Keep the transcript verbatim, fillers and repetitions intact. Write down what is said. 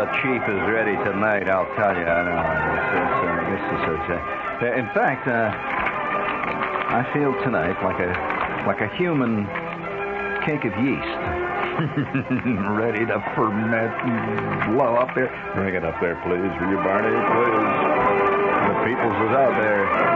Chief is ready tonight, I'll tell you. I know. It's, it's, uh, this is, uh, uh, in fact, uh, I feel tonight like a like a human cake of yeast. Ready to ferment and blow up there. Bring it up there, please, will you, Barney? Please. The Peoples is out there.